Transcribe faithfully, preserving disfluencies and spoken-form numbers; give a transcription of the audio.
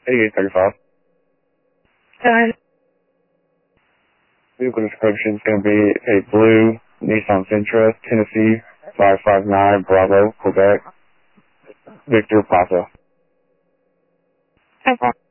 eighty-eight thirty-five. Got it. Vehicle description is going to be a blue Nissan Sentra, Tennessee, five five nine Bravo, Quebec, Victor Papa. Okay.